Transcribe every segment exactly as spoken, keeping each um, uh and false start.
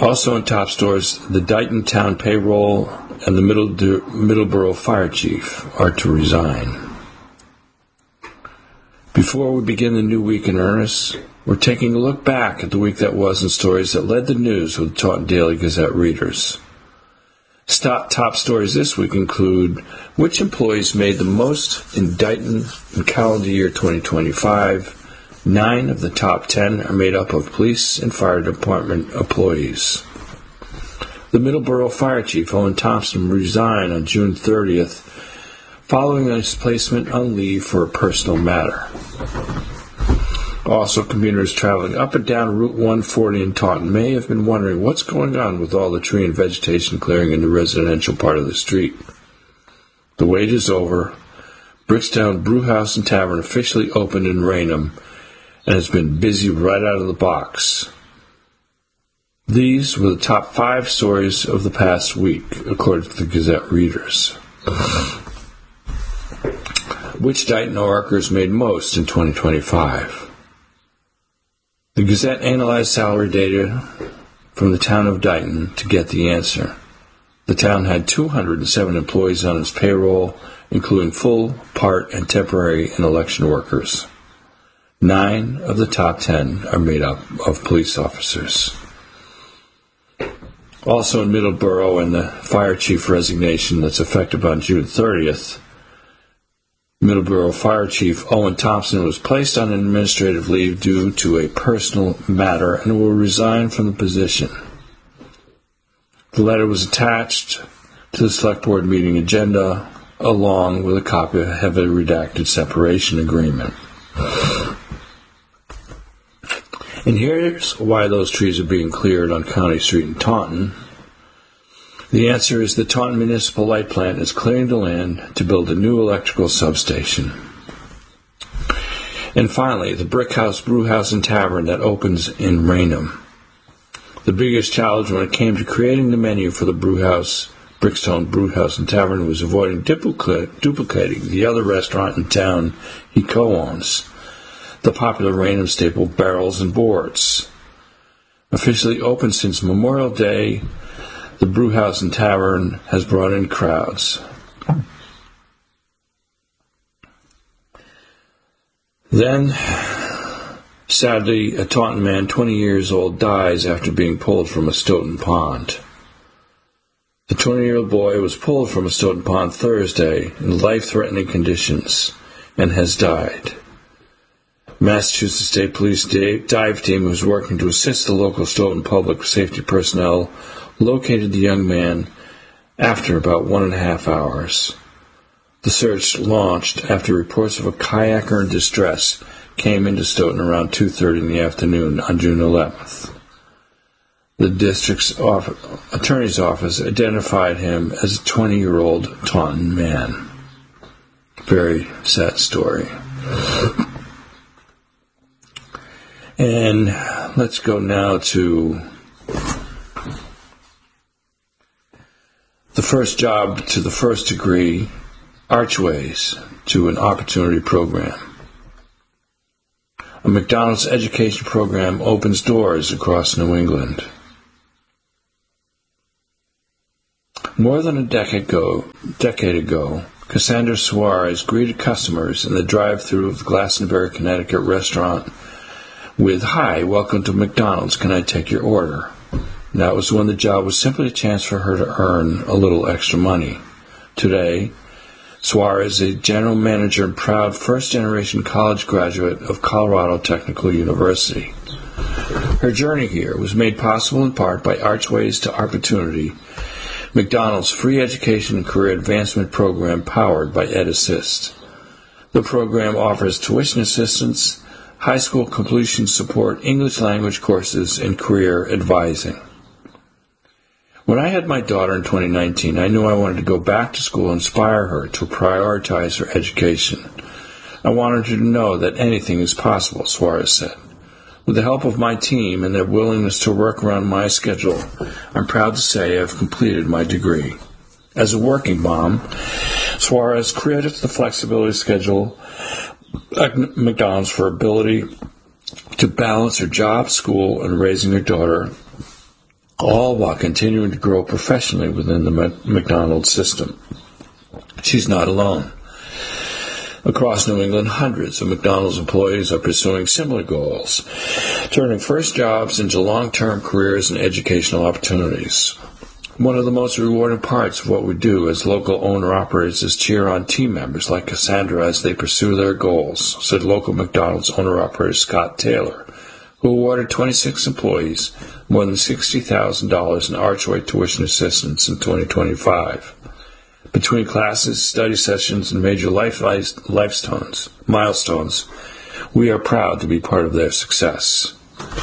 Also in top stories, the Dighton Town Payroll and the Middle Middleborough Fire Chief are to resign. Before we begin the new week in earnest, we're taking a look back at the week that was in stories that led the news with the Taunton Daily Gazette readers. Top, top stories this week include which employees made the most in Dighton in calendar year twenty twenty-five. Nine of the top ten are made up of police and fire department employees. The Middleborough Fire Chief, Owen Thompson, resigned on June thirtieth following his placement on leave for a personal matter. Also, commuters traveling up and down Route one forty in Taunton may have been wondering what's going on with all the tree and vegetation clearing in the residential part of the street. The wait is over. Brickstown Brewhouse and Tavern officially opened in Raynham and has been busy right out of the box. These were the top five stories of the past week, according to the Gazette readers. Which Dighton workers made most in twenty twenty-five? The Gazette analyzed salary data from the town of Dighton to get the answer. The town had two hundred seven employees on its payroll, including full, part, and temporary and election workers. Nine of the top ten are made up of police officers. Also in Middleborough, and the fire chief resignation that's effective on June thirtieth, Middleborough Fire Chief Owen Thompson was placed on administrative leave due to a personal matter and will resign from the position. The letter was attached to the Select Board meeting agenda, along with a copy of a heavily redacted separation agreement. And here's why those trees are being cleared on County Street in Taunton. The answer is the Taunton Municipal Light Plant is clearing the land to build a new electrical substation. And finally, the Brickhouse Brewhouse and Tavern that opens in Raynham. The biggest challenge when it came to creating the menu for the Brewhouse, Brickstone Brewhouse and Tavern was avoiding duplicate, duplicating the other restaurant in town he co-owns, the popular Raynham staple Barrels and Boards. Officially open since Memorial Day, the Brewhouse and Tavern has brought in crowds. Then, sadly, a Taunton man twenty years old dies after being pulled from a Stoughton pond. The twenty-year-old boy was pulled from a Stoughton pond Thursday in life-threatening conditions and has died. Massachusetts State Police dive team, who was working to assist the local Stoughton public safety personnel, located the young man after about one and a half hours. The search launched after reports of a kayaker in distress came into Stoughton around two thirty in the afternoon on June eleventh. The district's off- attorney's office identified him as a twenty-year-old Taunton man. Very sad story. And let's go now to the first job to the first degree, Archways to an Opportunity Program. A McDonald's education program opens doors across New England. More than a decade ago, decade ago, Cassandra Suarez greeted customers in the drive-thru of the Glastonbury, Connecticut restaurant with, "Hi, welcome to McDonald's, can I take your order?" That was when the job was simply a chance for her to earn a little extra money. Today, Suarez is a general manager and proud first-generation college graduate of Colorado Technical University. Her journey here was made possible in part by Archways to Opportunity, McDonald's free education and career advancement program powered by EdAssist. The program offers tuition assistance, high school completion support, English language courses, and career advising. When I had my daughter in twenty nineteen, I knew I wanted to go back to school and inspire her to prioritize her education. I wanted her to know that anything is possible, Suarez said. With the help of my team and their willingness to work around my schedule, I'm proud to say I've completed my degree. As a working mom, Suarez created the flexibility schedule at McDonald's for ability to balance her job, school, and raising her daughter all while continuing to grow professionally within the McDonald's system. She's not alone. Across New England, hundreds of McDonald's employees are pursuing similar goals, turning first jobs into long-term careers and educational opportunities. One of the most rewarding parts of what we do as local owner-operators is cheer on team members like Cassandra as they pursue their goals, said local McDonald's owner-operator Scott Taylor, who awarded twenty-six employees more than sixty thousand dollars in Archway tuition assistance in twenty twenty-five. Between classes, study sessions, and major life milestones, milestones, we are proud to be part of their success.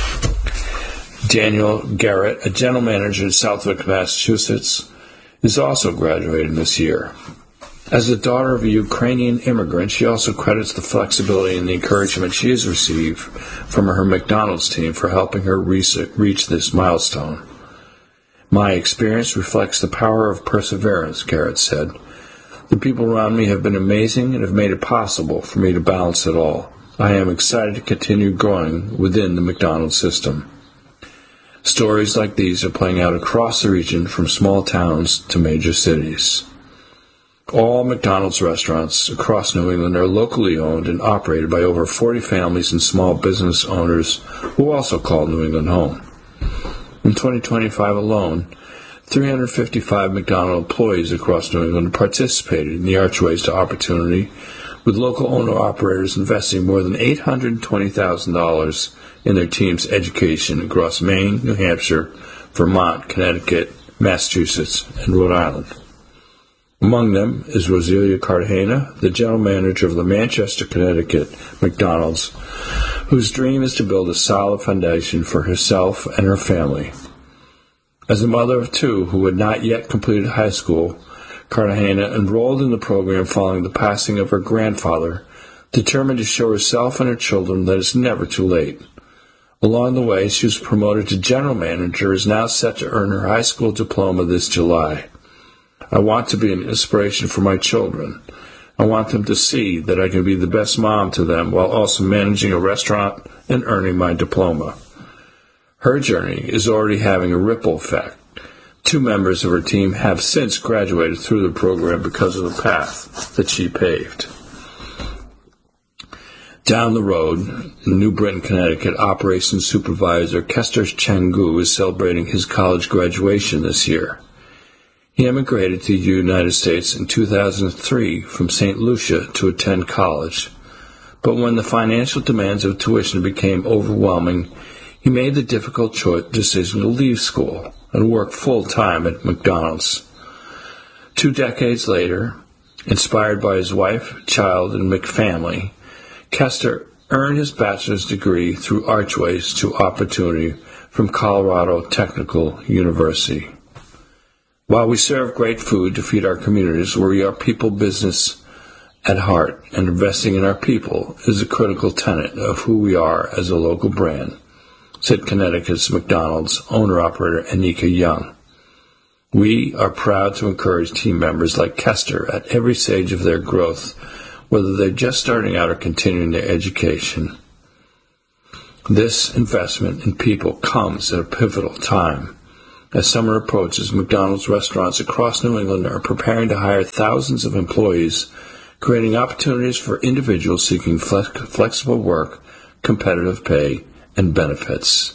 Daniel Garrett, a general manager in Southwick, Massachusetts, is also graduating this year. As the daughter of a Ukrainian immigrant, she also credits the flexibility and the encouragement she has received from her McDonald's team for helping her reach this milestone. My experience reflects the power of perseverance, Garrett said. The people around me have been amazing and have made it possible for me to balance it all. I am excited to continue growing within the McDonald's system. Stories like these are playing out across the region from small towns to major cities. All McDonald's restaurants across New England are locally owned and operated by over forty families and small business owners who also call New England home. In twenty twenty-five alone, three hundred fifty-five McDonald's employees across New England participated in the Archways to Opportunity, with local owner-operators investing more than eight hundred twenty thousand dollars in their team's education across Maine, New Hampshire, Vermont, Connecticut, Massachusetts, and Rhode Island. Among them is Roselia Cartagena, the general manager of the Manchester, Connecticut McDonald's, whose dream is to build a solid foundation for herself and her family. As a mother of two who had not yet completed high school, Cartagena enrolled in the program following the passing of her grandfather, determined to show herself and her children that it's never too late. Along the way, she was promoted to general manager and is now set to earn her high school diploma this July. I want to be an inspiration for my children. I want them to see that I can be the best mom to them while also managing a restaurant and earning my diploma. Her journey is already having a ripple effect. Two members of her team have since graduated through the program because of the path that she paved. Down the road, in New Britain, Connecticut, Operations Supervisor Kester Changu is celebrating his college graduation this year. He emigrated to the United States in two thousand three from Saint Lucia to attend college, but when the financial demands of tuition became overwhelming, he made the difficult choice decision to leave school and work full-time at McDonald's. Two decades later, inspired by his wife, child, and McFamily, Kester earned his bachelor's degree through Archways to Opportunity from Colorado Technical University. While we serve great food to feed our communities, we are people business at heart, and investing in our people is a critical tenet of who we are as a local brand, said Connecticut's McDonald's owner-operator Anika Young. We are proud to encourage team members like Kester at every stage of their growth, whether they're just starting out or continuing their education. This investment in people comes at a pivotal time. As summer approaches, McDonald's restaurants across New England are preparing to hire thousands of employees, creating opportunities for individuals seeking flex- flexible work, competitive pay, and benefits.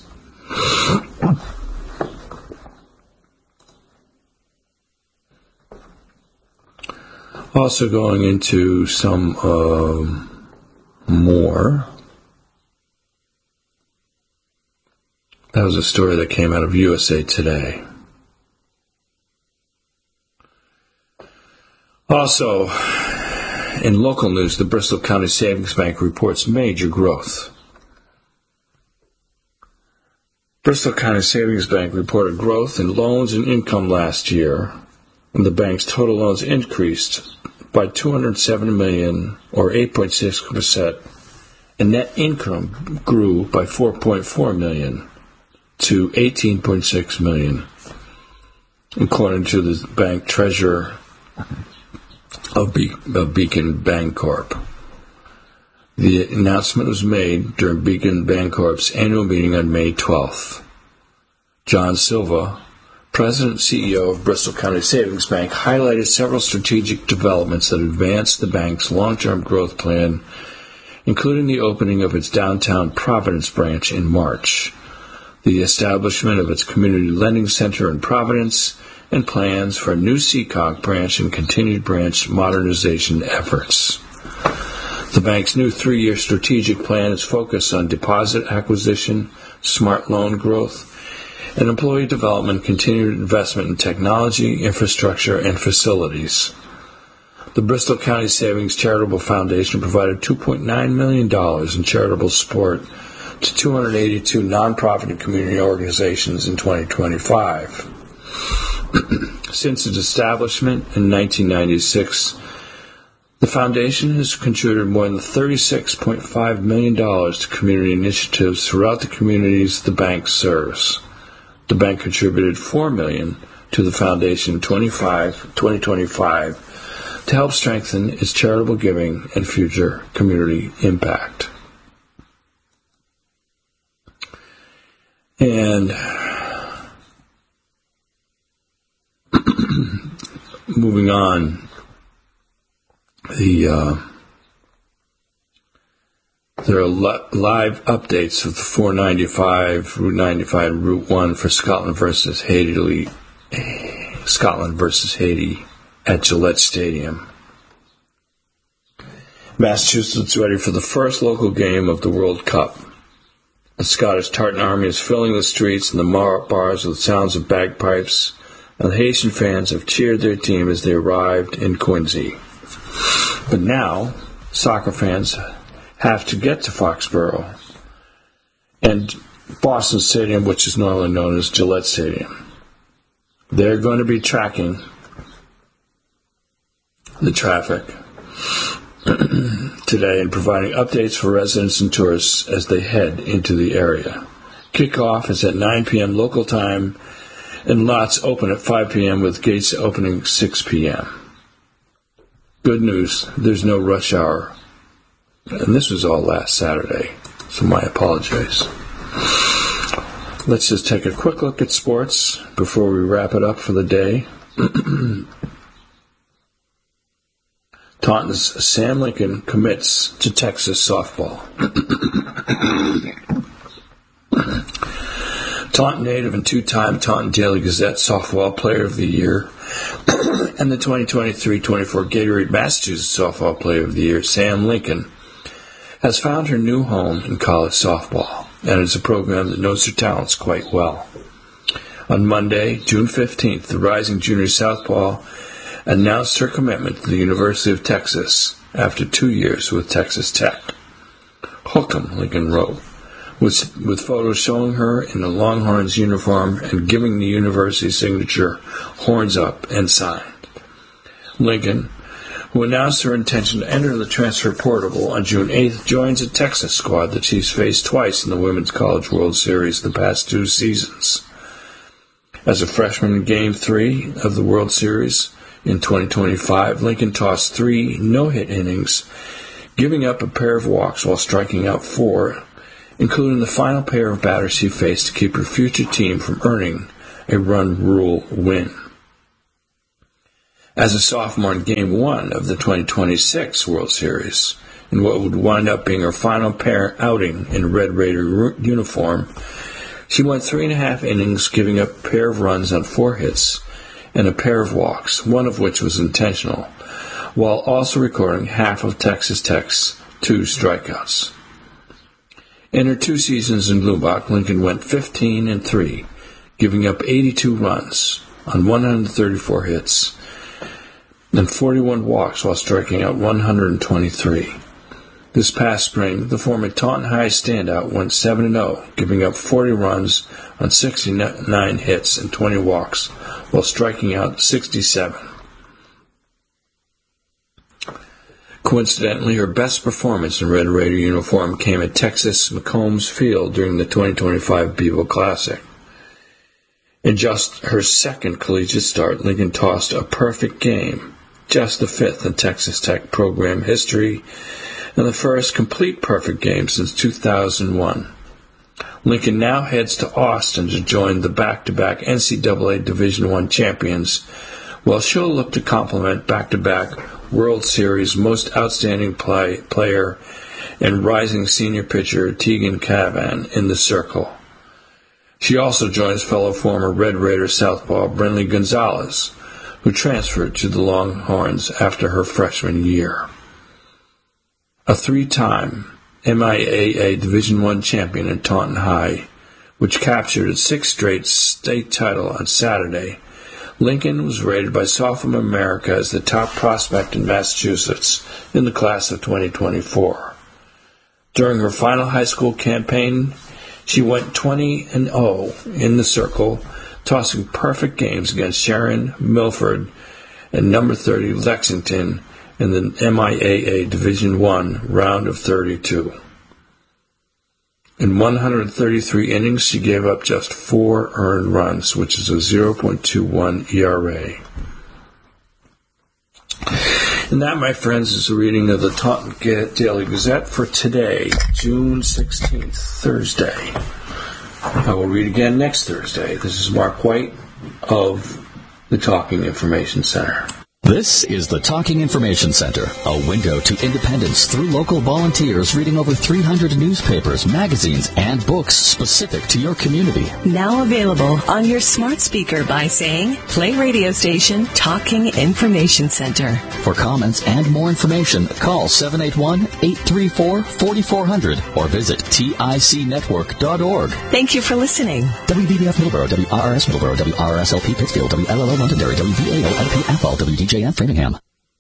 Also going into some uh, more. That was a story that came out of U S A Today. Also, in local news, the Bristol County Savings Bank reports major growth. Bristol County Savings Bank reported growth in loans and income last year, and the bank's total loans increased by two hundred seven million dollars, or eight point six percent, and net income grew by four point four million dollars to eighteen point six million dollars, according to the bank treasurer of, Be- of Beacon Bancorp. The announcement was made during Beacon Bancorp's annual meeting on May twelfth. John Silva, President and C E O of Bristol County Savings Bank, highlighted several strategic developments that advanced the bank's long-term growth plan, including the opening of its downtown Providence branch in March, the establishment of its community lending center in Providence, and plans for a new Seekonk branch and continued branch modernization efforts. The bank's new three-year strategic plan is focused on deposit acquisition, smart loan growth, and employee development, continued investment in technology, infrastructure, and facilities. The Bristol County Savings Charitable Foundation provided two point nine million dollars in charitable support to two hundred eighty-two nonprofit and community organizations in twenty twenty-five. Since its establishment in nineteen ninety-six, the foundation has contributed more than thirty-six point five million dollars to community initiatives throughout the communities the bank serves. The bank contributed four million dollars to the foundation in twenty twenty-five to help strengthen its charitable giving and future community impact. And moving on, the uh, there are li- live updates of the four ninety-five, Route ninety-five, and Route one for Scotland versus Haiti, Scotland versus Haiti at Gillette Stadium. Massachusetts ready for the first local game of the World Cup. The Scottish Tartan Army is filling the streets and the mar- bars with sounds of bagpipes, and the Haitian fans have cheered their team as they arrived in Quincy. But now, soccer fans have to get to Foxborough and Boston Stadium, which is normally known as Gillette Stadium. They're going to be tracking the traffic today and providing updates for residents and tourists as they head into the area. Kickoff is at nine p.m. local time, and lots open at five p.m. with gates opening six p.m. Good news, there's no rush hour. And this was all last Saturday, so my apologies. Let's just take a quick look at sports before we wrap it up for the day. Taunton's Sam Lincoln commits to Texas softball. Taunton native and two-time Taunton Daily Gazette Softball Player of the Year and the twenty twenty-three twenty-four Gatorade Massachusetts Softball Player of the Year, Sam Lincoln, has found her new home in college softball, and it's a program that knows her talents quite well. On Monday, June fifteenth, the rising junior southpaw announced her commitment to the University of Texas after two years with Texas Tech. Hook 'em, Lincoln wrote, with, with photos showing her in a Longhorns uniform and giving the university signature, horns up, and signed. Lincoln, who announced her intention to enter the transfer portal on June eighth, joins a Texas squad that she's faced twice in the Women's College World Series the past two seasons. As a freshman in Game three of the World Series in twenty twenty-five, Lincoln tossed three no-hit innings, giving up a pair of walks while striking out four, including the final pair of batters she faced to keep her future team from earning a run rule win. As a sophomore in Game one of the twenty twenty-six World Series, in what would wind up being her final pair outing in Red Raider uniform, she went three and a half innings, giving up a pair of runs on four hits and a pair of walks, one of which was intentional, while also recording half of Texas Tech's two strikeouts. In her two seasons in Bluebach, Lincoln went fifteen and three, giving up eighty-two runs on one hundred thirty-four hits and forty-one walks while striking out one hundred twenty-three. This past spring, the former Taunton High standout went seven and oh, giving up forty runs on sixty-nine hits and twenty walks while striking out sixty-seven. Coincidentally, her best performance in Red Raider uniform came at Texas McCombs Field during the twenty twenty-five Bevo Classic. In just her second collegiate start, Lincoln tossed a perfect game, just the fifth in Texas Tech program history, and the first complete perfect game since two thousand one. Lincoln now heads to Austin to join the back-to-back N C double A Division I champions, while she'll look to complement back-to-back World Series most outstanding play, player and rising senior pitcher Tegan Cavan in the circle. She also joins fellow former Red Raider southpaw Brinley Gonzalez, who transferred to the Longhorns after her freshman year. A three-time M I A A Division I champion at Taunton High, which captured its sixth straight state title on Saturday, Lincoln was rated by Sophomore America as the top prospect in Massachusetts in the class of twenty twenty-four. During her final high school campaign, she went twenty and oh in the circle, tossing perfect games against Sharon, Milford, and number thirty Lexington in the M I A A Division I round of thirty-two. In one hundred thirty-three innings, she gave up just four earned runs, which is a oh point two one E R A. And that, my friends, is a reading of the Taunton Daily Gazette for today, June sixteenth, Thursday. I will read again next Thursday. This is Mark White of the Talking Information Center. This is the Talking Information Center, a window to independence through local volunteers reading over three hundred newspapers, magazines, and books specific to your community. Now available on your smart speaker by saying, play radio station Talking Information Center. For comments and more information, call seven eight one, eight three four, four four zero zero or visit tic network dot org. Thank you for listening. W B B F Middleborough, W R R S Middleborough, W R R S L P Pittsfield, W L L O Londonderry, W V A O L P Athol, W D J and Framingham.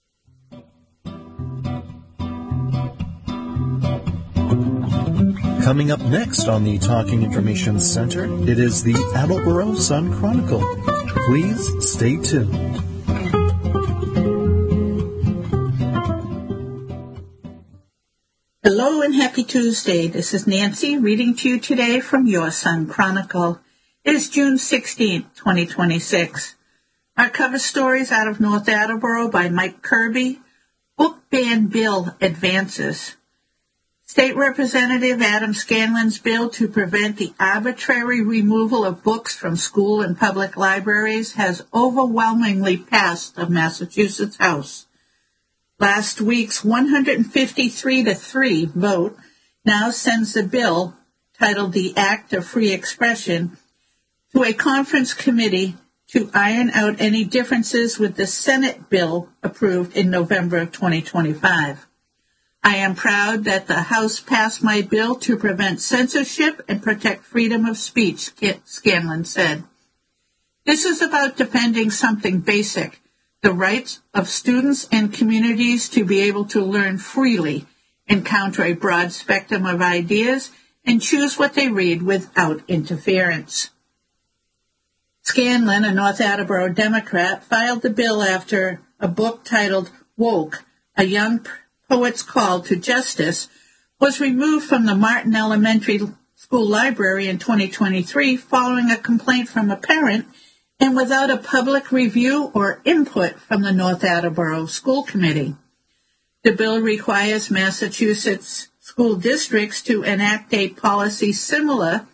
Coming up next on the Talking Information Center, it is the Attleboro Sun Chronicle. Please stay tuned. Hello and happy Tuesday. This is Nancy reading to you today from your Sun Chronicle. It is June sixteenth, twenty twenty-six. Our cover story is out of North Attleboro by Mike Kirby. Book ban bill advances. State Representative Adam Scanlon's bill to prevent the arbitrary removal of books from school and public libraries has overwhelmingly passed the Massachusetts House. Last week's one hundred fifty-three to three vote now sends the bill, titled the Act of Free Expression, to a conference committee to iron out any differences with the Senate bill approved in November of twenty twenty-five. I am proud that the House passed my bill to prevent censorship and protect freedom of speech, Scanlon said. This is about defending something basic, the rights of students and communities to be able to learn freely, encounter a broad spectrum of ideas, and choose what they read without interference. Scanlon, a North Attleboro Democrat, filed the bill after a book titled Woke, A Young Poet's Call to Justice, was removed from the Martin Elementary School Library in twenty twenty-three following a complaint from a parent and without a public review or input from the North Attleboro School Committee. The bill requires Massachusetts school districts to enact a policy similar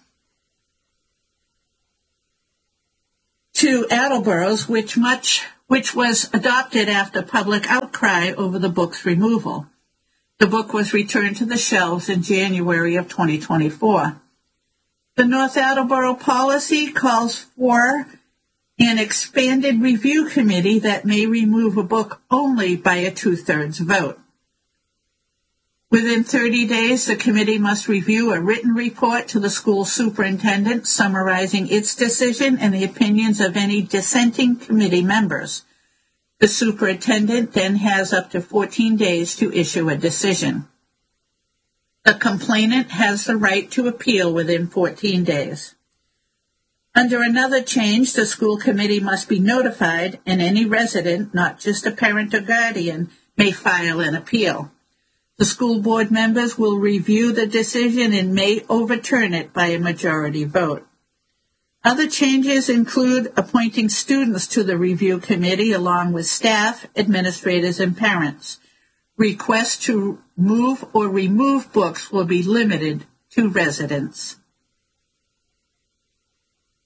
to Attleboro's, which much which was adopted after public outcry over the book's removal. The book was returned to the shelves in January of twenty twenty-four. The North Attleboro policy calls for an expanded review committee that may remove a book only by a two-thirds vote. Within thirty days, the committee must review a written report to the school superintendent summarizing its decision and the opinions of any dissenting committee members. The superintendent then has up to fourteen days to issue a decision. The complainant has the right to appeal within fourteen days. Under another change, the school committee must be notified, and any resident, not just a parent or guardian, may file an appeal. The school board members will review the decision and may overturn it by a majority vote. Other changes include appointing students to the review committee along with staff, administrators, and parents. Requests to move or remove books will be limited to residents.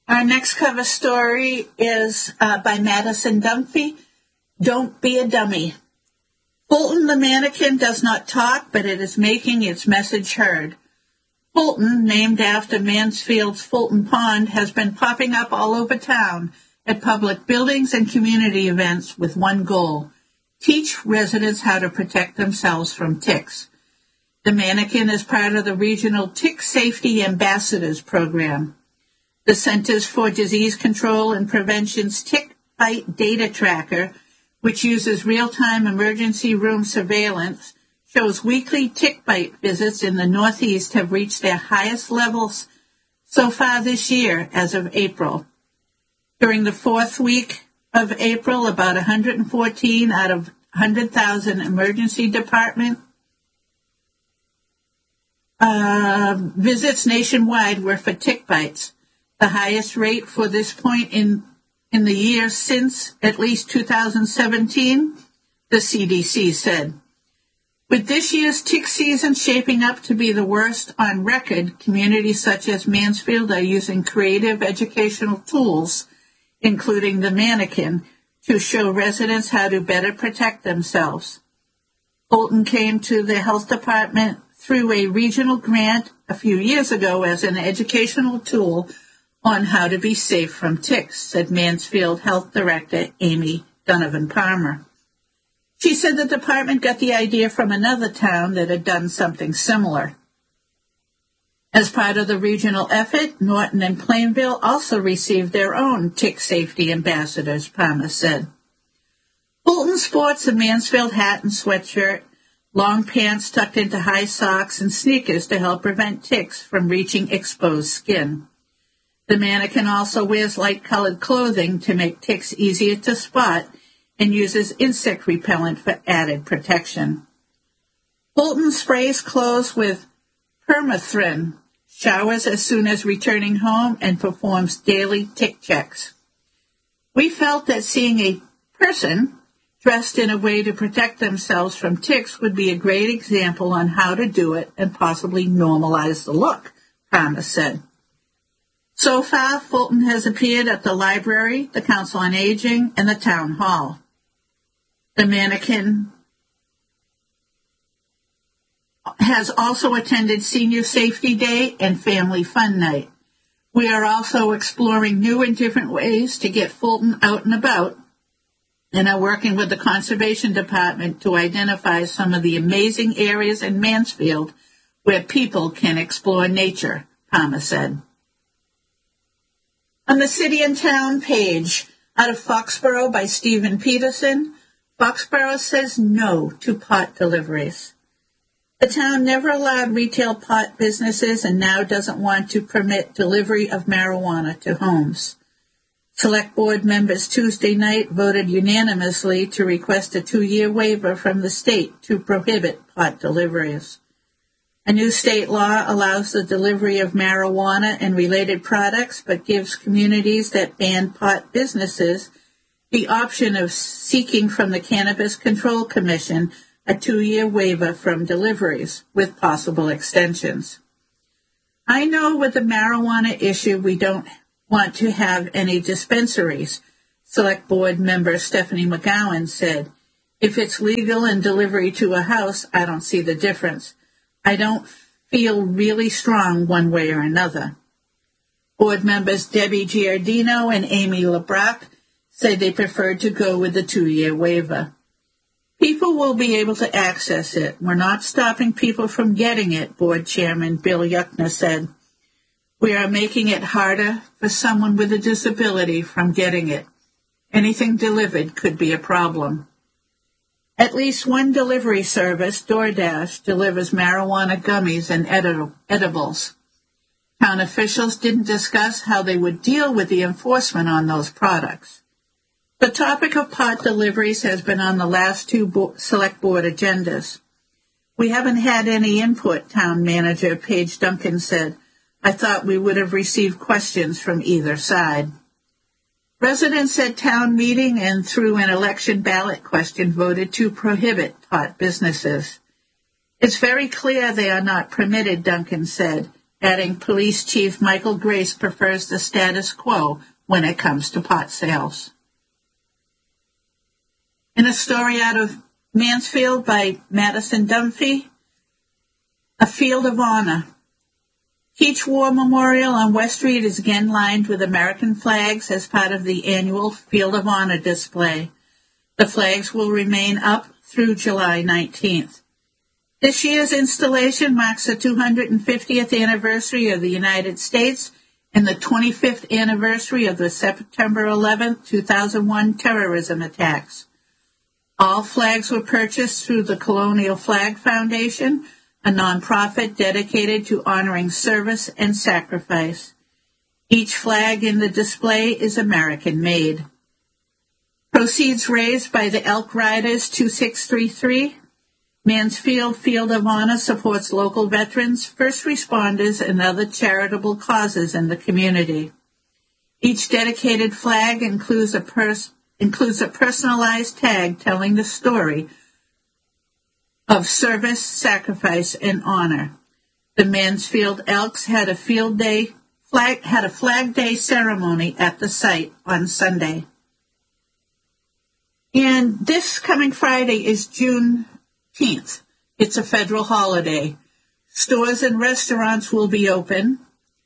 Our next cover story is uh, by Madison Dunphy, Don't Be a Dummy. Fulton the mannequin does not talk, but it is making its message heard. Fulton, named after Mansfield's Fulton Pond, has been popping up all over town at public buildings and community events with one goal: teach residents how to protect themselves from ticks. The mannequin is part of the regional Tick Safety Ambassadors program. The Centers for Disease Control and Prevention's Tick Bite Data Tracker, which uses real-time emergency room surveillance, shows weekly tick bite visits in the Northeast have reached their highest levels so far this year as of April. During the fourth week of April, about one hundred fourteen out of one hundred thousand emergency department uh, visits nationwide were for tick bites, the highest rate for this point in, in the year since at least two thousand seventeen, the C D C said. With this year's tick season shaping up to be the worst on record, communities such as Mansfield are using creative educational tools, including the mannequin, to show residents how to better protect themselves. Fulton came to the health department through a regional grant a few years ago as an educational tool on how to be safe from ticks, said Mansfield Health Director Amy Donovan-Palmer. She said the department got the idea from another town that had done something similar. As part of the regional effort, Norton and Plainville also received their own tick safety ambassadors, Palmer said. Fulton sports a Mansfield hat and sweatshirt, long pants tucked into high socks, and sneakers to help prevent ticks from reaching exposed skin. The mannequin also wears light-colored clothing to make ticks easier to spot and uses insect repellent for added protection. Fulton sprays clothes with permethrin, showers as soon as returning home, and performs daily tick checks. We felt that seeing a person dressed in a way to protect themselves from ticks would be a great example on how to do it and possibly normalize the look, Palmer said. So far, Fulton has appeared at the library, the Council on Aging, and the Town Hall. The mannequin has also attended Senior Safety Day and Family Fun Night. We are also exploring new and different ways to get Fulton out and about, and are working with the Conservation Department to identify some of the amazing areas in Mansfield where people can explore nature, Palmer said. On the City and Town page, out of Foxborough by Stephen Peterson, Foxborough says no to pot deliveries. The town never allowed retail pot businesses and now doesn't want to permit delivery of marijuana to homes. Select Board members Tuesday night voted unanimously to request a two-year waiver from the state to prohibit pot deliveries. A new state law allows the delivery of marijuana and related products, but gives communities that ban pot businesses the option of seeking from the Cannabis Control Commission a two-year waiver from deliveries, with possible extensions. I know with the marijuana issue we don't want to have any dispensaries, Select Board member Stephanie McGowan said. If it's legal and delivery to a house, I don't see the difference. I don't feel really strong one way or another. Board members Debbie Giardino and Amy LeBrock say they preferred to go with the two-year waiver. People will be able to access it. We're not stopping people from getting it, Board Chairman Bill Yuckner said. We are making it harder for someone with a disability from getting it. Anything delivered could be a problem. At least one delivery service, DoorDash, delivers marijuana gummies and edi- edibles. Town officials didn't discuss how they would deal with the enforcement on those products. The topic of pot deliveries has been on the last two bo- Select Board agendas. We haven't had any input, Town Manager Paige Duncan said. I thought we would have received questions from either side. Residents at town meeting and through an election ballot question voted to prohibit pot businesses. It's very clear they are not permitted, Duncan said. adding Police Chief Michael Grace prefers the status quo when it comes to pot sales. In a story out of Mansfield by Madison Dunphy, A Field of Honor. Keach War Memorial on West Street is again lined with American flags as part of the annual Field of Honor display. The flags will remain up through July nineteenth. This year's installation marks the two hundred fiftieth anniversary of the United States and the twenty-fifth anniversary of the September eleventh, two thousand one terrorism attacks. All flags were purchased through the Colonial Flag Foundation, a nonprofit dedicated to honoring service and sacrifice. Each flag in the display is American-made. Proceeds raised by the Elk Riders two six three three. Mansfield Field of Honor supports local veterans, first responders, and other charitable causes in the community. Each dedicated flag includes a, pers- includes a personalized tag telling the story of service, sacrifice, and honor. The Mansfield Elks had a field day flag had a Flag Day ceremony at the site on Sunday. And this coming Friday is June eighteenth. It's a federal holiday. Stores and restaurants will be open.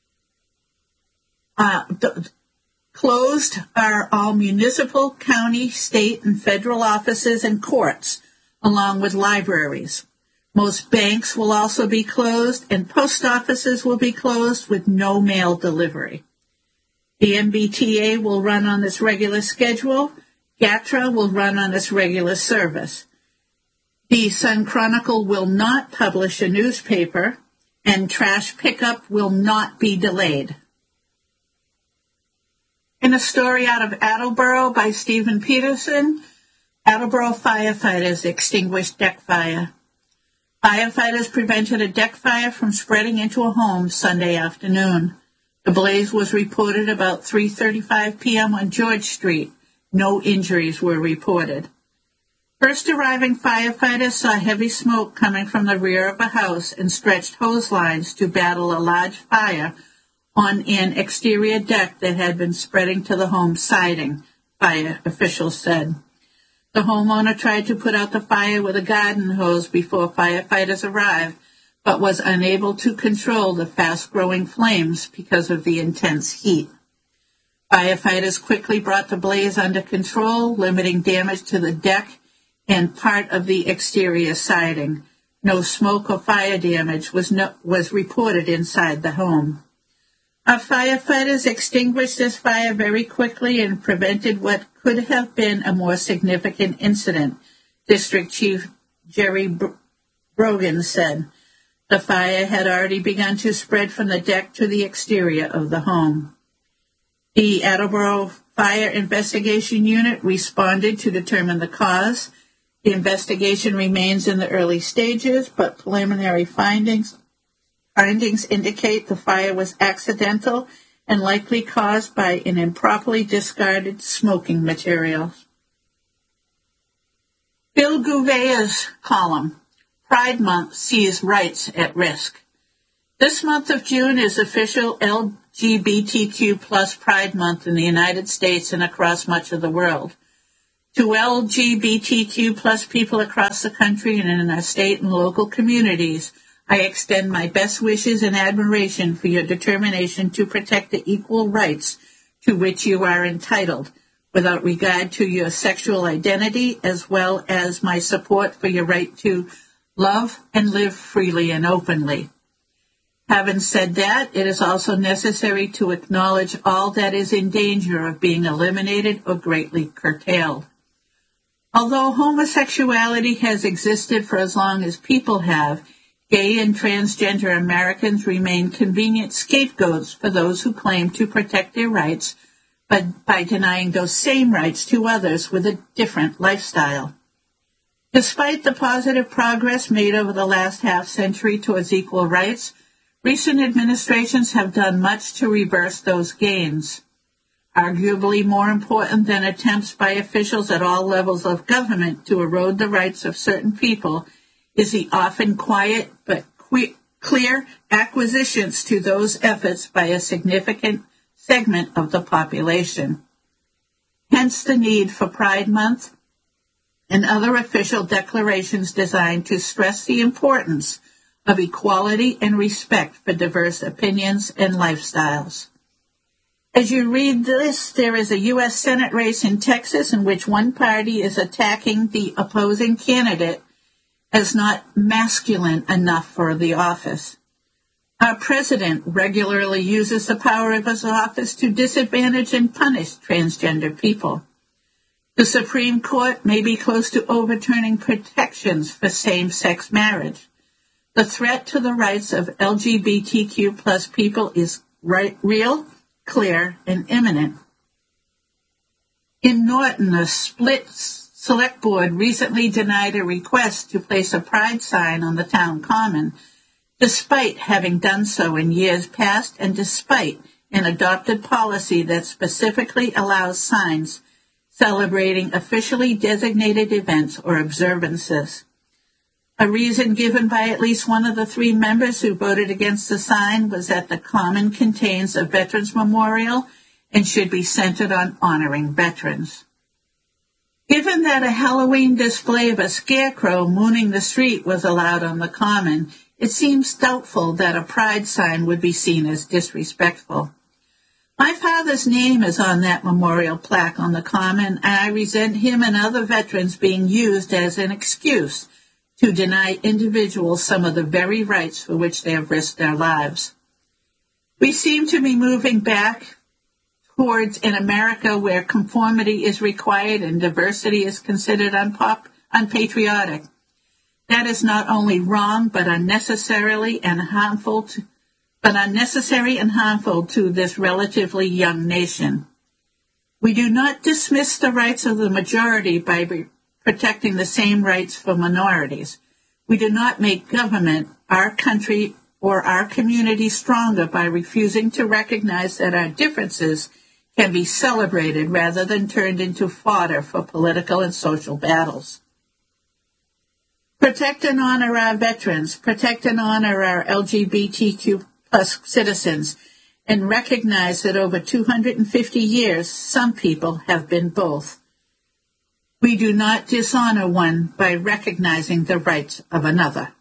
Uh, th- closed are all municipal, county, state, and federal offices and courts, along with libraries. Most banks will also be closed, and post offices will be closed with no mail delivery. The M B T A will run on its regular schedule. GATRA will run on its regular service. The Sun Chronicle will not publish a newspaper, and trash pickup will not be delayed. In a story out of Attleboro by Stephen Peterson, Attleboro firefighters extinguished deck fire. Firefighters prevented a deck fire from spreading into a home Sunday afternoon. The blaze was reported about three thirty-five p.m. on George Street. No injuries were reported. First arriving firefighters saw heavy smoke coming from the rear of a house and stretched hose lines to battle a large fire on an exterior deck that had been spreading to the home's siding, fire officials said. The homeowner tried to put out the fire with a garden hose before firefighters arrived, but was unable to control the fast-growing flames because of the intense heat. Firefighters quickly brought the blaze under control, limiting damage to the deck and part of the exterior siding. No smoke or fire damage was, no, was reported inside the home. Our firefighters extinguished this fire very quickly and prevented what could have been a more significant incident, District Chief Jerry Br- Brogan said. The fire had already begun to spread from the deck to the exterior of the home. The Attleboro Fire Investigation Unit responded to determine the cause. The investigation remains in the early stages, but preliminary findings findings indicate the fire was accidental and likely caused by an improperly discarded smoking material. Bill Gouvea's column, Pride Month sees rights at risk. This month of June is official L G B T Q plus Pride Month in the United States and across much of the world. To L G B T Q plus people across the country and in our state and local communities, I extend my best wishes and admiration for your determination to protect the equal rights to which you are entitled, without regard to your sexual identity, as well as my support for your right to love and live freely and openly. Having said that, it is also necessary to acknowledge all that is in danger of being eliminated or greatly curtailed. Although homosexuality has existed for as long as people have, gay and transgender Americans remain convenient scapegoats for those who claim to protect their rights, but by denying those same rights to others with a different lifestyle. Despite the positive progress made over the last half century towards equal rights, recent administrations have done much to reverse those gains. Arguably more important than attempts by officials at all levels of government to erode the rights of certain people is the often quiet but que- clear acquisitions to those efforts by a significant segment of the population. Hence the need for Pride Month and other official declarations designed to stress the importance of equality and respect for diverse opinions and lifestyles. As you read this, there is a U S Senate race in Texas in which one party is attacking the opposing candidate as not masculine enough for the office. Our president regularly uses the power of his office to disadvantage and punish transgender people. The Supreme Court may be close to overturning protections for same-sex marriage. The threat to the rights of L G B T Q plus people is right, real, clear, and imminent. In Norton, a split select board recently denied a request to place a pride sign on the town common, despite having done so in years past and despite an adopted policy that specifically allows signs celebrating officially designated events or observances. A reason given by at least one of the three members who voted against the sign was that the common contains a veterans memorial and should be centered on honoring veterans. Given that a Halloween display of a scarecrow mooning the street was allowed on the common, it seems doubtful that a pride sign would be seen as disrespectful. My father's name is on that memorial plaque on the common, and I resent him and other veterans being used as an excuse to deny individuals some of the very rights for which they have risked their lives. We seem to be moving back towards an America where conformity is required and diversity is considered unpop- unpatriotic. That is not only wrong, but unnecessarily and harmful to, but unnecessary and harmful to this relatively young nation. We do not dismiss the rights of the majority by re- protecting the same rights for minorities. We do not make government, our country, or our community stronger by refusing to recognize that our differences can be celebrated rather than turned into fodder for political and social battles. Protect and honor our veterans, protect and honor our L G B T Q plus citizens, and recognize that over two hundred fifty years, some people have been both. We do not dishonor one by recognizing the rights of another.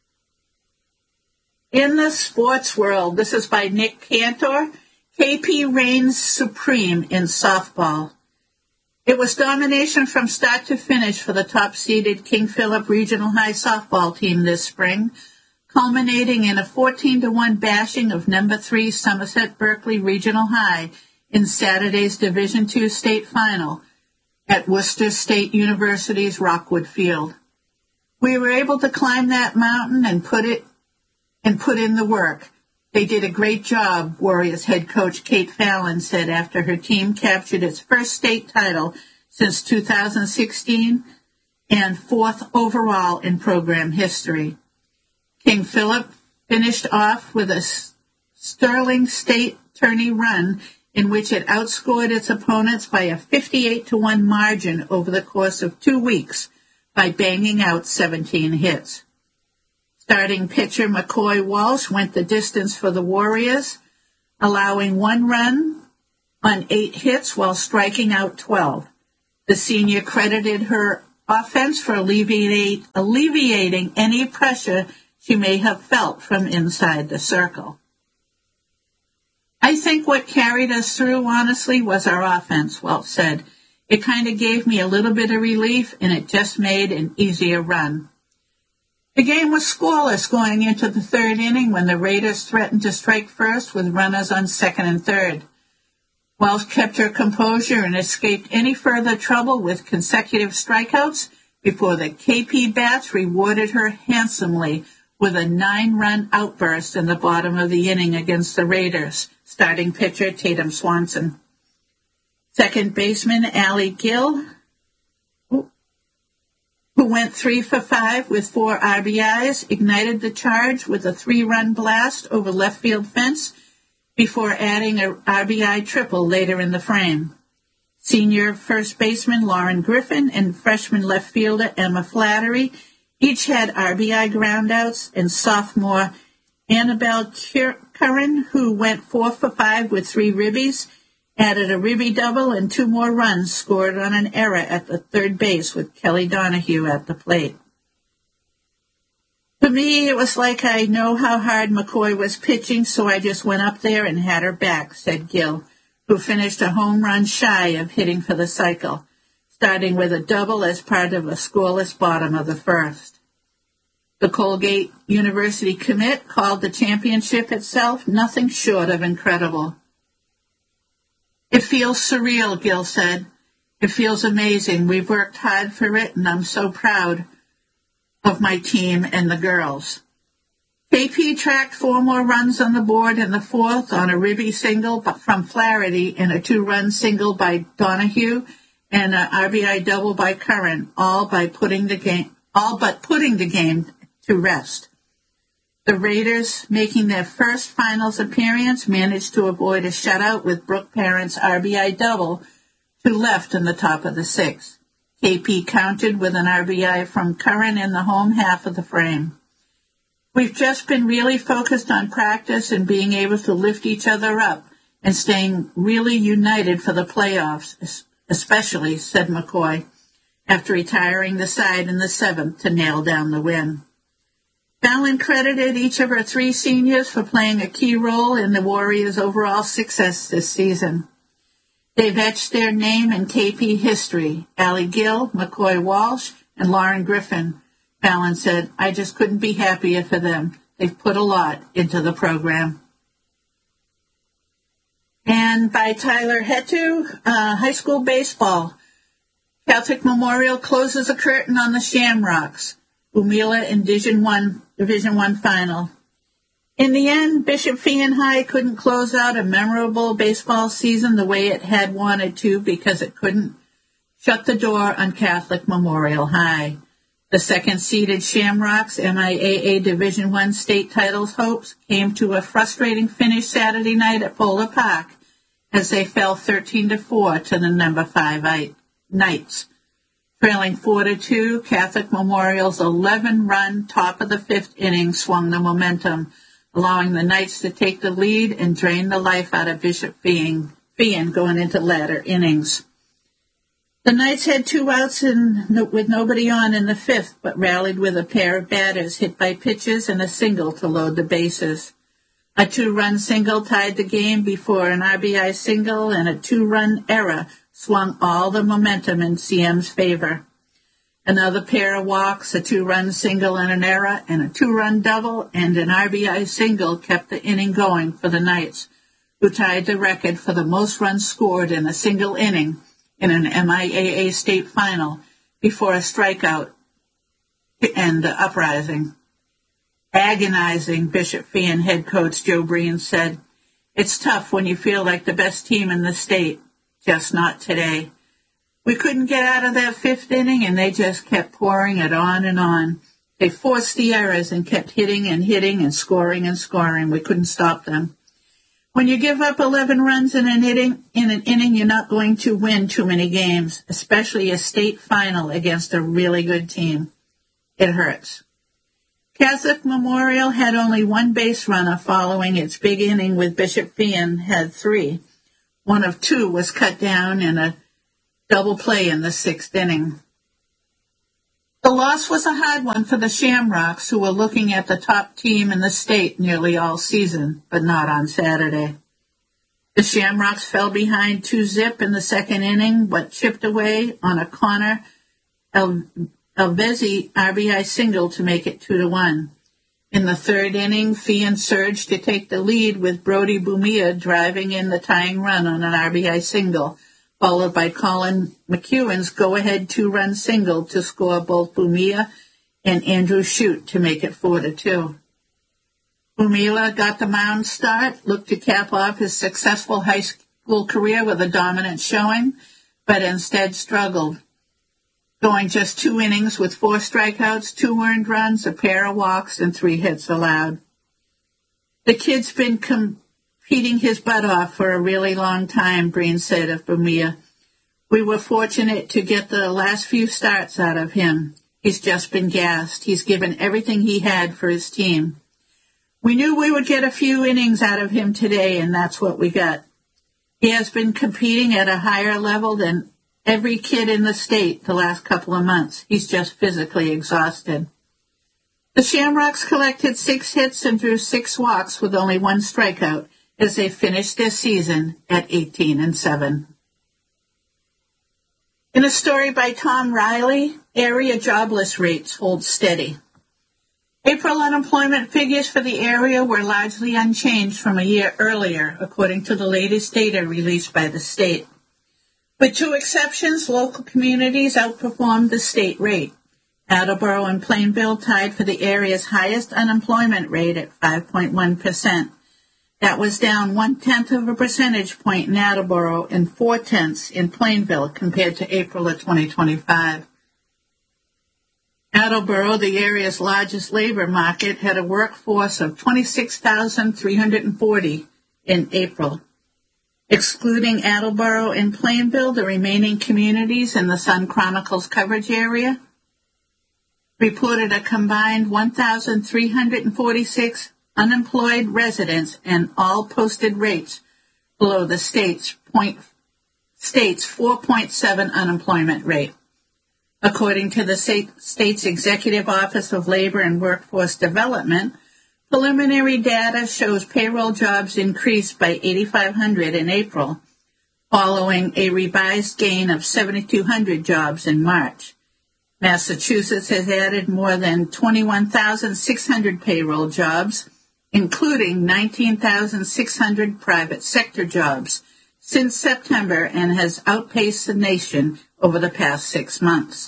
In the sports world, this is by Nick Cantor, K P reigns supreme in softball. It was domination from start to finish for the top-seeded King Philip Regional High softball team this spring, culminating in a fourteen to one bashing of number three Somerset Berkeley Regional High in Saturday's Division two state final at Worcester State University's Rockwood Field. We were able to climb that mountain and put it and put in the work. They did a great job, Warriors head coach Kate Fallon said after her team captured its first state title since two thousand sixteen and fourth overall in program history. King Philip finished off with a sterling state tourney run in which it outscored its opponents by a fifty-eight to one margin over the course of two weeks by banging out seventeen hits. Starting pitcher McCoy Walsh went the distance for the Warriors, allowing one run on eight hits while striking out twelve. The senior credited her offense for alleviate, alleviating any pressure she may have felt from inside the circle. I think what carried us through, honestly, was our offense, Walsh said. It kind of gave me a little bit of relief, and it just made an easier run. The game was scoreless going into the third inning when the Raiders threatened to strike first with runners on second and third. Wells kept her composure and escaped any further trouble with consecutive strikeouts before the K P bats rewarded her handsomely with a nine-run outburst in the bottom of the inning against the Raiders, starting pitcher Tatum Swanson. Second baseman Allie Gill, who went three for five with four R B Is, ignited the charge with a three-run blast over left field fence before adding a R B I triple later in the frame. Senior first baseman Lauren Griffin and freshman left fielder Emma Flattery each had R B I groundouts, and sophomore Annabelle Curran, who went four for five with three ribbies, added a ribby double and two more runs scored on an error at the third base with Kelly Donahue at the plate. For me, it was like I know how hard McCoy was pitching, so I just went up there and had her back, said Gill, who finished a home run shy of hitting for the cycle, starting with a double as part of a scoreless bottom of the first. The Colgate University commit called the championship itself nothing short of incredible. It feels surreal, Gill said. It feels amazing. We've worked hard for it, and I'm so proud of my team and the girls. K P tracked four more runs on the board in the fourth on a ribby single from Flaherty and a two-run single by Donahue and an R B I double by Curran, all by putting the game, all but putting the game to rest. The Raiders, making their first finals appearance, managed to avoid a shutout with Brooke Parent's R B I double to left in the top of the sixth. K P countered with an R B I from Curran in the home half of the frame. We've just been really focused on practice and being able to lift each other up and staying really united for the playoffs, especially, said McCoy, after retiring the side in the seventh to nail down the win. Fallon credited each of her three seniors for playing a key role in the Warriors' overall success this season. They've etched their name in K P history. Allie Gill, McCoy Walsh, and Lauren Griffin. Fallon said, I just couldn't be happier for them. They've put a lot into the program. And by Tyler Hetu, uh, high school baseball. Catholic Memorial closes a curtain on the Shamrocks. Umila in Division One, Division One final. In the end, Bishop Feion High couldn't close out a memorable baseball season the way it had wanted to because it couldn't shut the door on Catholic Memorial High. The second-seeded Shamrocks M I A A Division One state titles hopes came to a frustrating finish Saturday night at Polar Park as they fell thirteen to four to the number five Knights. Trailing four to two, Catholic Memorial's eleven-run top of the fifth inning swung the momentum, allowing the Knights to take the lead and drain the life out of Bishop Feion, Feion going into latter innings. The Knights had two outs in, with nobody on in the fifth, but rallied with a pair of batters hit by pitches and a single to load the bases. A two-run single tied the game before an R B I single and a two-run error swung all the momentum in C M's favor. Another pair of walks, a two-run single and an error, and a two-run double and an R B I single kept the inning going for the Knights, who tied the record for the most runs scored in a single inning in an M I A A state final before a strikeout to end the uprising. Agonizing, Bishop Feion head coach Joe Breen said, It's tough when you feel like the best team in the state, just not today. We couldn't get out of that fifth inning, and they just kept pouring it on and on. They forced the errors and kept hitting and hitting and scoring and scoring. We couldn't stop them. When you give up eleven runs in an inning, in an inning, you're not going to win too many games, especially a state final against a really good team. It hurts. Catholic Memorial had only one base runner following its big inning with Bishop Feion had three. One of two was cut down in a double play in the sixth inning. The loss was a hard one for the Shamrocks, who were looking at the top team in the state nearly all season, but not on Saturday. The Shamrocks fell behind two zip in the second inning, but chipped away on a Connor Alvezi R B I single to make it two to one. In the third inning, Feion surged to take the lead with Brody Bumia driving in the tying run on an R B I single, followed by Colin McEwen's go-ahead two-run single to score both Bumia and Andrew Shute to make it four to two. Bumila got the mound start, looked to cap off his successful high school career with a dominant showing, but instead struggled, going just two innings with four strikeouts, two earned runs, a pair of walks, and three hits allowed. The kid's been competing his butt off for a really long time, Breen said of Bumia. We were fortunate to get the last few starts out of him. He's just been gassed. He's given everything he had for his team. We knew we would get a few innings out of him today, and that's what we got. He has been competing at a higher level than every kid in the state the last couple of months. He's just physically exhausted. The Shamrocks collected six hits and drew six walks with only one strikeout as they finished their season at eighteen and seven. In a story by Tom Riley, area jobless rates hold steady. April unemployment figures for the area were largely unchanged from a year earlier, according to the latest data released by the state. With two exceptions, local communities outperformed the state rate. Attleboro and Plainville tied for the area's highest unemployment rate at five point one percent. That was down one-tenth of a percentage point in Attleboro and four-tenths in Plainville compared to April of twenty twenty-five. Attleboro, the area's largest labor market, had a workforce of twenty-six thousand three hundred forty in April. Excluding Attleboro and Plainville, the remaining communities in the Sun Chronicle's coverage area reported a combined one thousand three hundred forty-six unemployed residents, and all posted rates below the state's, point, state's four point seven unemployment rate. According to the state's Executive Office of Labor and Workforce Development, preliminary data shows payroll jobs increased by eighty-five hundred in April, following a revised gain of seventy-two hundred jobs in March. Massachusetts has added more than twenty-one thousand six hundred payroll jobs, including nineteen thousand six hundred private sector jobs, since September, and has outpaced the nation over the past six months.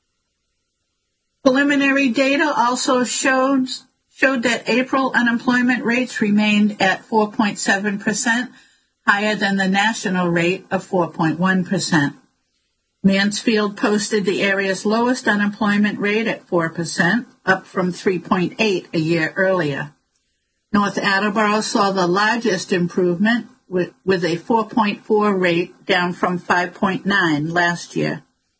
Preliminary data also showed, showed that April unemployment rates remained at four point seven percent, higher than the national rate of four point one percent. Mansfield posted the area's lowest unemployment rate at four percent, up from three point eight a year earlier. North Attleboro saw the largest improvement with, with a four point four rate, down from five point nine last year.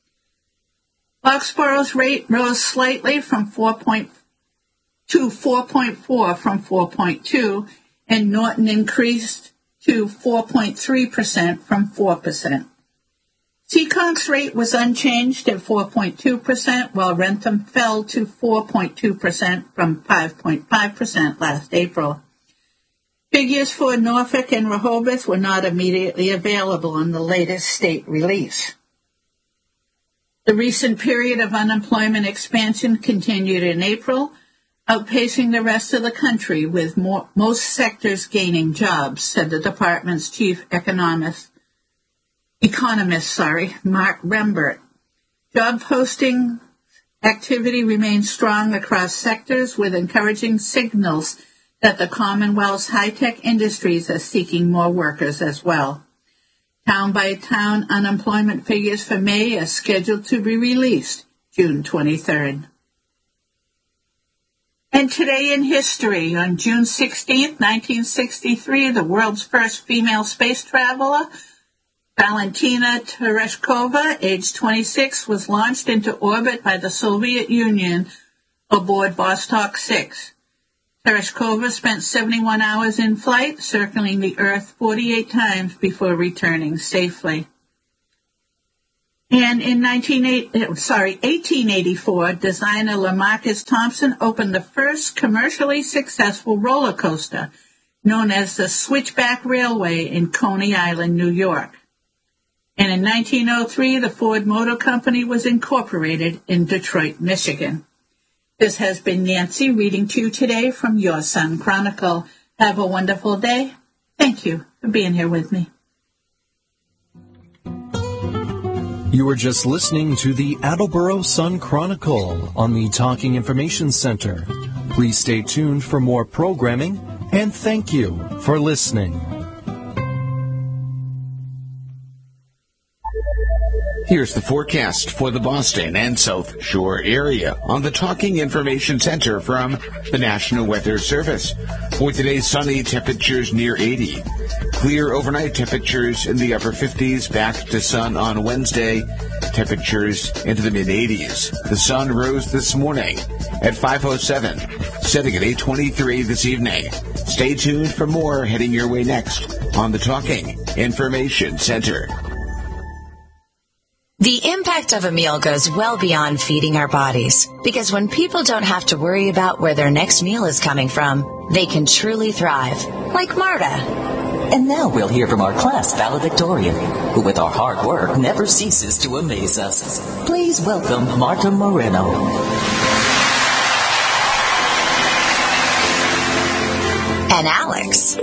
Foxborough's rate rose slightly from four point to four point four from four point two, and Norton increased to four point three percent from four percent. Seekonk's rate was unchanged at four point two percent, while Rentham fell to four point two percent from five point five percent last April. Figures for Norfolk and Rehoboth were not immediately available in the latest state release. The recent period of unemployment expansion continued in April, outpacing the rest of the country, with more, most sectors gaining jobs, said the department's chief economist, economist, sorry, Mark Rembert. Job posting activity remains strong across sectors, with encouraging signals that the Commonwealth's high-tech industries are seeking more workers as well. Town-by-town unemployment figures for May are scheduled to be released June twenty-third. And today in history, on June sixteenth, nineteen sixty-three, the world's first female space traveler, Valentina Tereshkova, age twenty-six, was launched into orbit by the Soviet Union aboard Vostok six. Tereshkova spent seventy-one hours in flight, circling the Earth forty-eight times before returning safely. And in eighteen eighty-four, designer LaMarcus Thompson opened the first commercially successful roller coaster, known as the Switchback Railway in Coney Island, New York. And in nineteen oh three, the Ford Motor Company was incorporated in Detroit, Michigan. This has been Nancy reading to you today from Your Sun Chronicle. Have a wonderful day. Thank you for being here with me. You were just listening to the Attleboro Sun Chronicle on the Talking Information Center. Please stay tuned for more programming, and thank you for listening. Here's the forecast for the Boston and South Shore area on the Talking Information Center from the National Weather Service. For today, sunny, temperatures near eighty. Clear overnight, temperatures in the upper fifties. Back to sun on Wednesday, temperatures into the mid-eighties. The sun rose this morning at five oh seven. setting at eight twenty-three this evening. Stay tuned for more heading your way next on the Talking Information Center. The impact of a meal goes well beyond feeding our bodies, because when people don't have to worry about where their next meal is coming from, they can truly thrive, like Marta. And now we'll hear from our class valedictorian, who with our hard work never ceases to amaze us. Please welcome Marta Moreno. And Alex.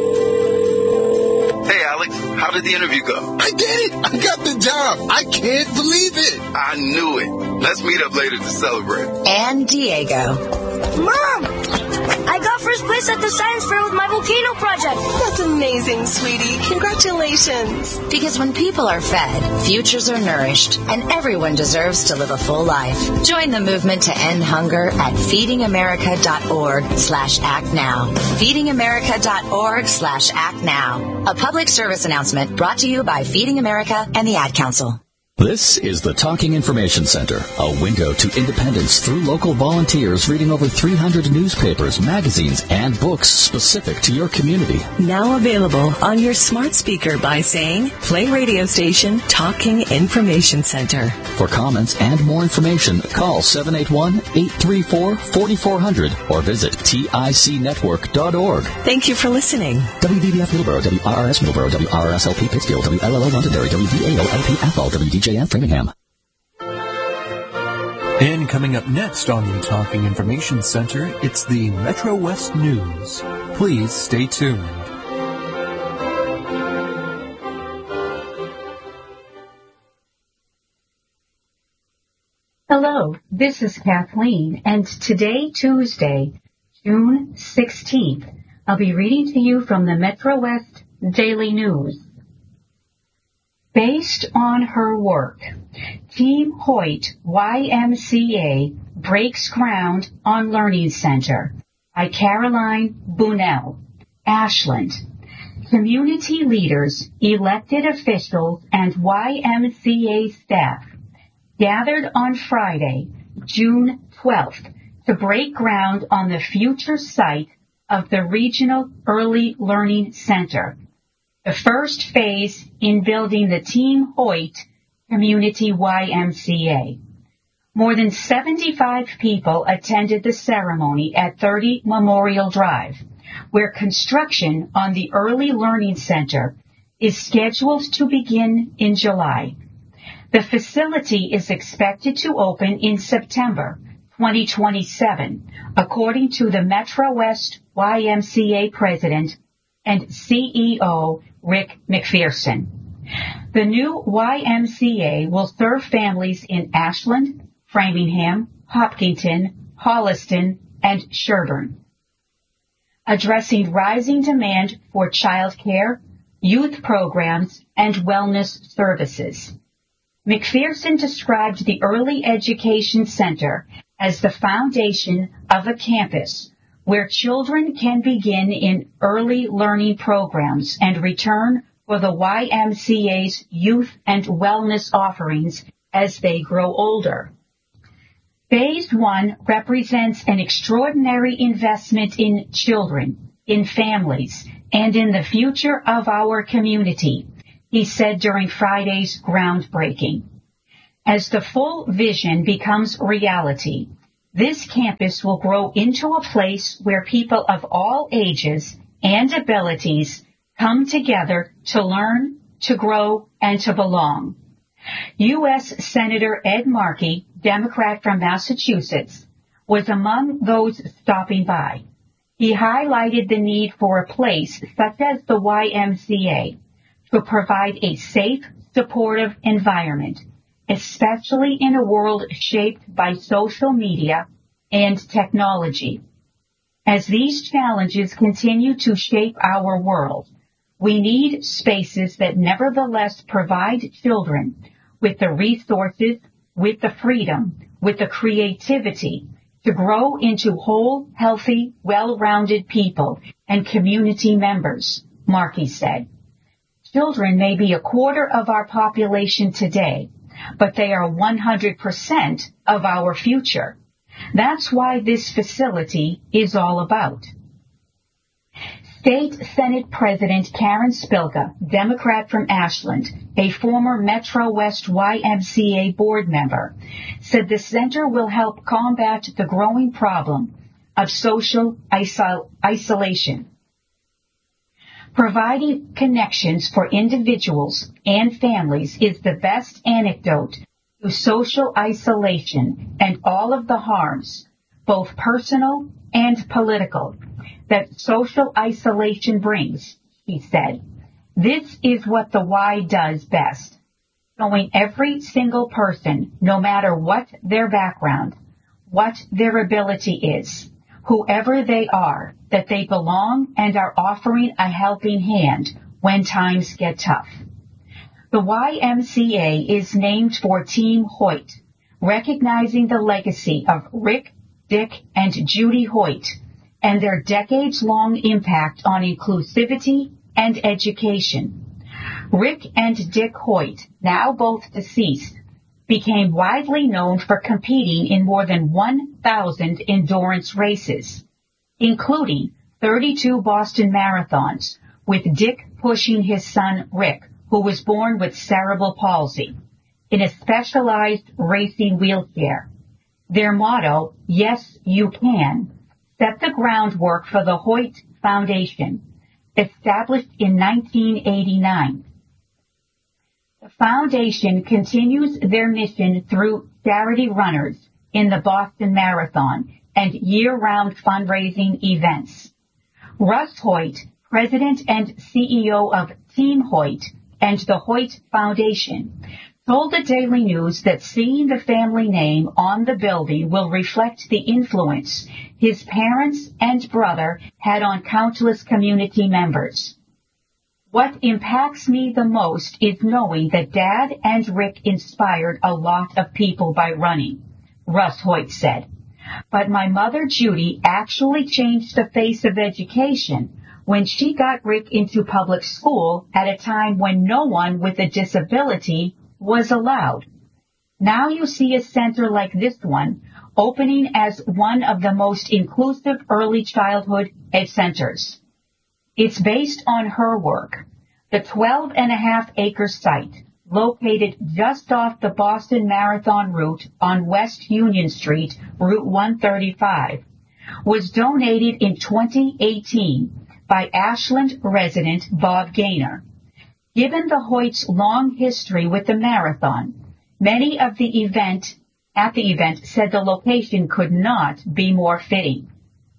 Hey, Alex, how did the interview go? I did it! I got the job! I can't believe it! I knew it. Let's meet up later to celebrate. And Diego. Mom! I got first place at the science fair with my volcano project. That's amazing, sweetie. Congratulations. Because when people are fed, futures are nourished, and everyone deserves to live a full life. Join the movement to end hunger at feedingamerica.org slash act now. feedingamerica.org slash act now. A public service announcement brought to you by Feeding America and the Ad Council. This is the Talking Information Center, a window to independence through local volunteers reading over three hundred newspapers, magazines, and books specific to your community. Now available on your smart speaker by saying, play radio station Talking Information Center. For comments and more information, call seven eight one, eight three four, four four zero zero or visit tic network dot org. Thank you for listening. W D B F Middleborough, W R R S Middleborough, W R R S L P Pittsfield, W L L O Londonderry, W D A O L P Athol, W D J and Framingham. And coming up next on the Talking Information Center, it's the Metro West News. Please stay tuned. Hello, this is Kathleen, and today, Tuesday, June sixteenth, I'll be reading to you from the Metro West Daily News. Based on her work, Team Hoyt Y M C A breaks ground on Learning Center by Caroline Bunnell, Ashland. Community leaders, elected officials, and Y M C A staff gathered on Friday, June twelfth, to break ground on the future site of the Regional Early Learning Center, the first phase in building the Team Hoyt Community Y M C A. More than seventy-five people attended the ceremony at thirty Memorial Drive, where construction on the Early Learning Center is scheduled to begin in July. The facility is expected to open in September twenty twenty-seven, according to the Metro West Y M C A president and C E O Rick McPherson. The new Y M C A will serve families in Ashland, Framingham, Hopkinton, Holliston, and Sherburne, addressing rising demand for childcare, youth programs, and wellness services. McPherson described the Early Education Center as the foundation of a campus where children can begin in early learning programs and return for the Y M C A's youth and wellness offerings as they grow older. Phase one represents an extraordinary investment in children, in families, and in the future of our community, he said during Friday's groundbreaking. As the full vision becomes reality, this campus will grow into a place where people of all ages and abilities come together to learn, to grow, and to belong. U S Senator Ed Markey, Democrat from Massachusetts, was among those stopping by. He highlighted the need for a place such as the Y M C A to provide a safe, supportive environment, especially in a world shaped by social media and technology. As these challenges continue to shape our world, we need spaces that nevertheless provide children with the resources, with the freedom, with the creativity to grow into whole, healthy, well-rounded people and community members, Markey said. Children may be a quarter of our population today, but they are one hundred percent of our future. That's why this facility is all about. State Senate President Karen Spilka, Democrat from Ashland, a former Metro West Y M C A board member, said the center will help combat the growing problem of social isol- isolation. Providing connections for individuals and families is the best antidote to social isolation and all of the harms, both personal and political, that social isolation brings, he said. This is what the Y does best, showing every single person, no matter what their background, what their ability is, whoever they are, that they belong and are offering a helping hand when times get tough. The Y M C A is named for Team Hoyt, recognizing the legacy of Rick, Dick, and Judy Hoyt and their decades-long impact on inclusivity and education. Rick and Dick Hoyt, now both deceased, became widely known for competing in more than one thousand endurance races, including thirty-two Boston marathons, with Dick pushing his son Rick, who was born with cerebral palsy, in a specialized racing wheelchair. Their motto, Yes, You Can, set the groundwork for the Hoyt Foundation, established in nineteen eighty-nine. The foundation continues their mission through charity runners in the Boston Marathon and year-round fundraising events. Russ Hoyt, president and C E O of Team Hoyt and the Hoyt Foundation, told the Daily News that seeing the family name on the building will reflect the influence his parents and brother had on countless community members. What impacts me the most is knowing that Dad and Rick inspired a lot of people by running, Russ Hoyt said. But my mother Judy actually changed the face of education when she got Rick into public school at a time when no one with a disability was allowed. Now you see a center like this one opening as one of the most inclusive early childhood ed centers. It's based on her work. The twelve and a half acre site, located just off the Boston Marathon route on West Union Street, Route one thirty-five, was donated in twenty eighteen by Ashland resident Bob Gaynor. Given the Hoyt's long history with the marathon, many of the event at the event said the location could not be more fitting.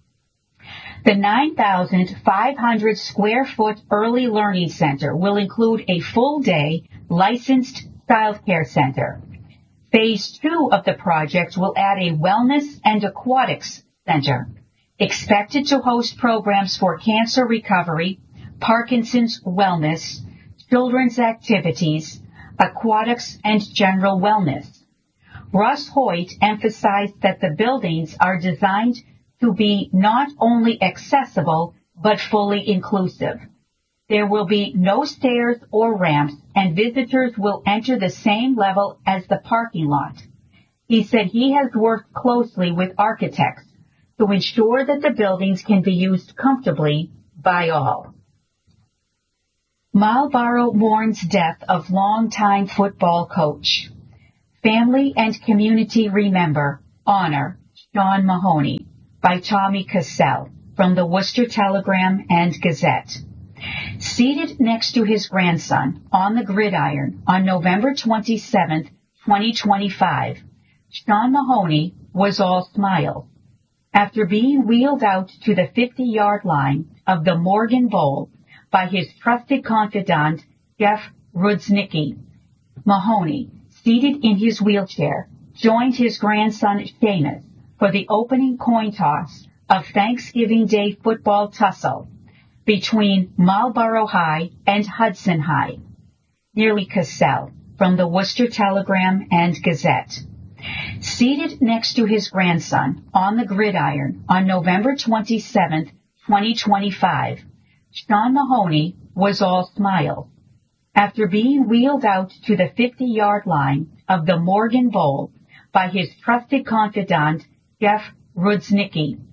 The nine thousand five hundred square foot Early Learning Center will include a full-day licensed childcare center. Phase two of the project will add a wellness and aquatics center, expected to host programs for cancer recovery, Parkinson's wellness, children's activities, aquatics, and general wellness. Russ Hoyt emphasized that the buildings are designed to be not only accessible, but fully inclusive. There will be no stairs or ramps, and visitors will enter the same level as the parking lot. He said he has worked closely with architects to ensure that the buildings can be used comfortably by all. Marlboro mourns death of longtime football coach. Family and community remember, honor, Sean Mahoney, by Tommy Cassell, from the Worcester Telegram and Gazette. Seated next to his grandson on the gridiron on November twenty-seventh, twenty twenty-five, Sean Mahoney was all smiles. After being wheeled out to the fifty-yard line of the Morgan Bowl by his trusted confidant, Jeff Rudnicki, Mahoney, seated in his wheelchair, joined his grandson Seamus for the opening coin toss of Thanksgiving Day football tussle between Marlboro High and Hudson High. Nearly Cassell, from the Worcester Telegram and Gazette. Seated next to his grandson on the gridiron on November twenty-seventh, twenty twenty-five, Sean Mahoney was all smiles. After being wheeled out to the fifty-yard line of the Morgan Bowl by his trusted confidant, Jeff Rudznicki.